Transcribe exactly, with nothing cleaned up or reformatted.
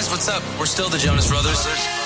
guys, what's up? We're still the Jonas Brothers.